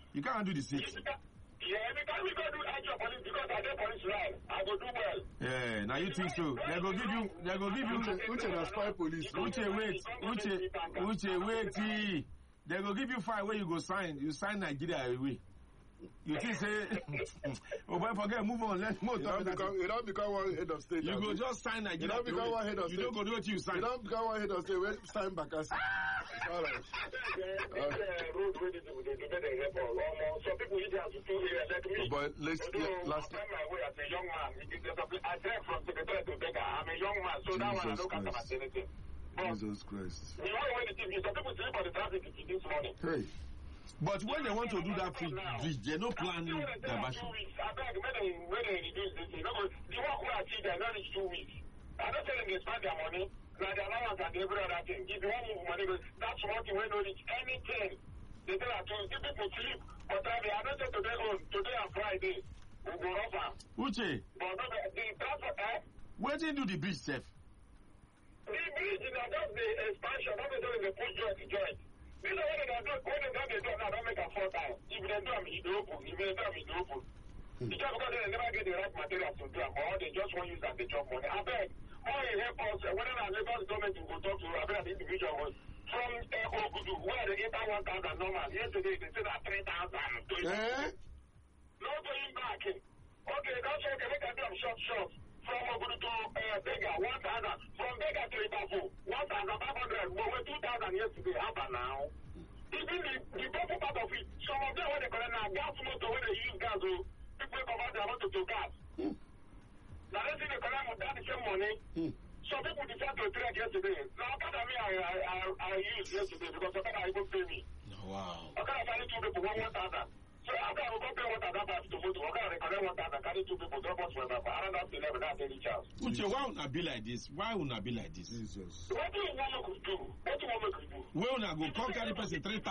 You can't do the 6. Yeah, because we go do extra police because I get police line. I go do well. Yeah, now you think so. They go give you Uche na spy police. Uche wait. They go give you 5 where you go sign. You sign Nigeria away. You think say oh boy forget move on, let's move on. You don't become one head of state. You go just sign Nigeria. You don't become one head of state. You don't go do what you sign. You don't become one head of state where sign Bakassi. All right. Road ready to get the help so people eat have to do here like me. But last time my way as a young man, I drive from Secretary to Beggar. I'm a young man, so that one I don't count anything. Jesus Christ. You know when the TV, some people sleep on the traffic this morning. Hey. But when they want to do that bridge, they're not planning diversion. I beg when they reduce this, the work we achieve, they're not reach 2 weeks. I don't tell them they spend their money, like the allowance and every other thing. If you want to move money, that's one thing when they reach anything. They tell us to give people sleep, but I don't say today and Friday, we go over. Uche, but the transport, where did you do the bridge, Seth? The bridge is not just the expansion, not just the push joint to joint. This is what they do. When they do now, don't make a 4 times. If they do them, it open. If they do them, it open. It's just because they never get the right materials to do them, or they just want to use that they job money. I beg, all you help us, whenever the Lagos government will go talk to, I beg the individual was from Ogudu, where they enter 1,000 normal. Yesterday, they said that 3,000. No going back. Okay, that's okay. They can do them short. From Ogudu to Beggar, 1,000. From Beggar to Ibafu, 1,500. But we're 2,000 yesterday. How about now? Even the purple part of it, some of them when they call now gas motor when they use gas, people convert their motor to gas. Now they see they collect that the same money. Some people decide to trade yesterday. Now Academy I used yesterday because Academy even pay me. Wow. Academy carry 2 people, 1,000. So after I go pay 1,000 to motor, Academy collect 1,000, carry 2 people, drop us for another 11, that's any chance. Uche, why would not be like this? Why would not be like this? Jesus. What do you want me to do? What do you want me to do? Where would not go? Come carry person 3,000.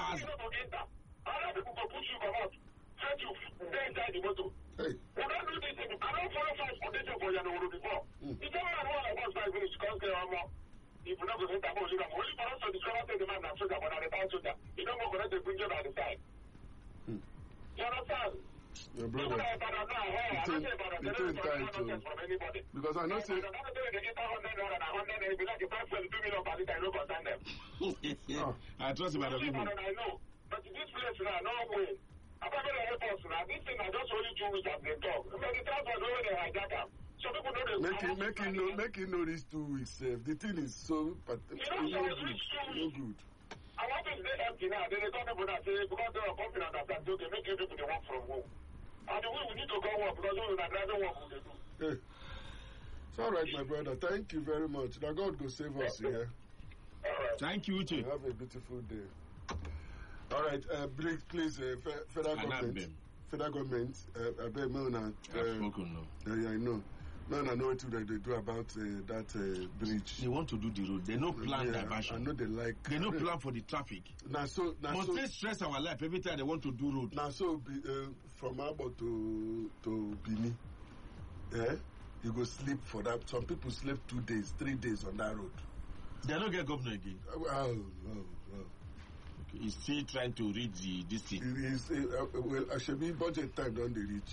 Other people go push you come out. Set you there inside the motor. Hey. We don't do this thing. I don't follow 5 conditions for you before. If you man one of us 5 minutes, you can't say more. If you don't go to the only for us to discover the man and soldier, but at the time soldier, you don't go connect the bring you by the side. You understand? Your brother. Because I know say. I trust him. I know. But this place now, no way. I'm not going to help us now. This thing I just only 2 weeks as they talk. The transport over there hijack them. So people know make it know these 2 weeks safe. The thing is so but no good. I want to stay empty now. They come people that say because they are confident that they make people they work from home. And the way we need to go work because we are driving work we do. Hey. It's all right, my brother. Thank you very much. Now God go save us here. Right. Thank you, Uche. Have a beautiful day. All right, please, federal government. I bet Melna. I've spoken now. Yeah, I know. Melna know what they do about that bridge. They want to do the road. They no plan diversion. I know they like. They no plan for the traffic. Must they stress our life every time they want to do road? Now so from Abo to Bini, you go sleep for that. Some people sleep 2 days, 3 days on that road. They don't get governor again. Oh. Okay. He's still trying to reach this thing. Well, I should be budget time don't they reach.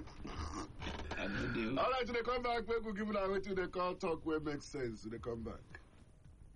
All right, so they come back. People give it away to the call talk where it makes sense. So they come back.